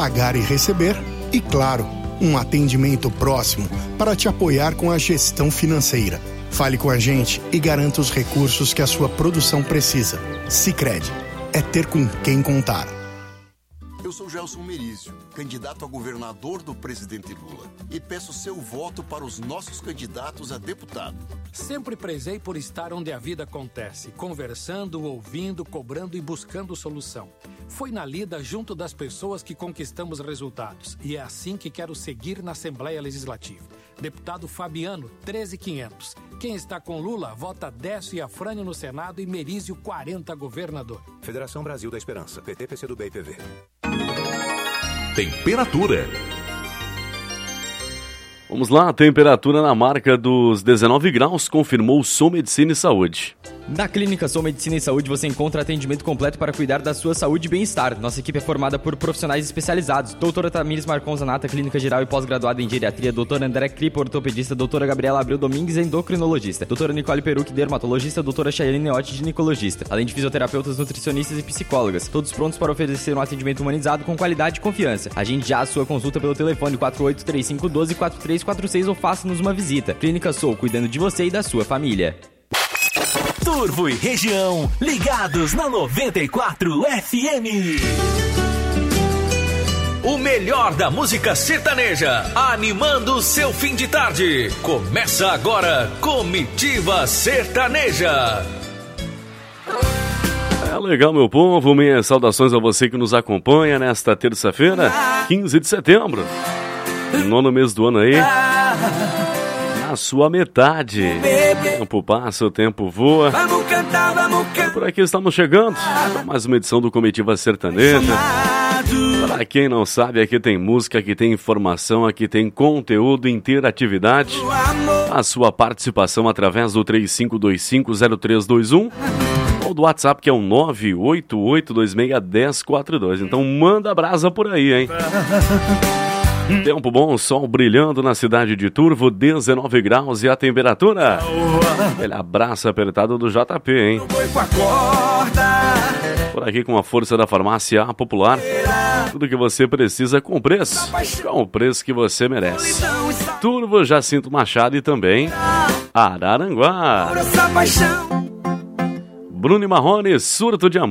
pagar e receber e, claro, um atendimento próximo para te apoiar com a gestão financeira. Fale com a gente e garanta os recursos que a sua produção precisa. Sicredi, é ter com quem contar. Eu sou Gelson Merizio, candidato a governador do presidente Lula, e peço seu voto para os nossos candidatos a deputado. Sempre prezei por estar onde a vida acontece, conversando, ouvindo, cobrando e buscando solução. Foi na lida junto das pessoas que conquistamos resultados, e é assim que quero seguir na Assembleia Legislativa. Deputado Fabiano, 13.500. Quem está com Lula, vota Décio e Afrânio no Senado e Merizio 40 governador. Federação Brasil da Esperança, PT, PCdoB e PV. Temperatura. Vamos lá, a temperatura na marca dos 19 graus, confirmou Som Medicina e Saúde. Na Clínica Som Medicina e Saúde você encontra atendimento completo para cuidar da sua saúde e bem-estar. Nossa equipe é formada por profissionais especializados. Doutora Tamires Marcon Zanata, clínica geral e pós-graduada em geriatria. Doutora André Cripo, ortopedista. Doutora Gabriela Abreu Domingues, endocrinologista. Doutora Nicole Perucchi, dermatologista. Doutora Chayane Neotti, ginecologista. Além de fisioterapeutas, nutricionistas e psicólogas. Todos prontos para oferecer um atendimento humanizado com qualidade e confiança. Agende já a sua consulta pelo telefone 4835124346 ou faça-nos uma visita. Clínica Sou, cuidando de você e da sua família. Turvo e região, ligados na 94 FM. O melhor da música sertaneja, animando seu fim de tarde. Começa agora, Comitiva Sertaneja. É legal, meu povo, minhas saudações a você que nos acompanha nesta terça-feira, 15 de setembro. Nono mês do ano aí. A sua metade. O tempo passa, o tempo voa. Por aqui estamos chegando para mais uma edição do Comitiva Sertaneja. Para quem não sabe, aqui tem música, aqui tem informação, aqui tem conteúdo, interatividade. A sua participação através do 35250321 ou do WhatsApp, que é o 988261042. Então manda brasa por aí, hein? Tempo bom, sol brilhando na cidade de Turvo, 19 graus e a temperatura. Aquele abraço apertado do JP, hein? Por aqui com a força da farmácia A Popular. Tudo que você precisa com preço. Com o preço que você merece. Turvo, Jacinto Machado e também Araranguá. Bruno e Marrone, Surto de Amor.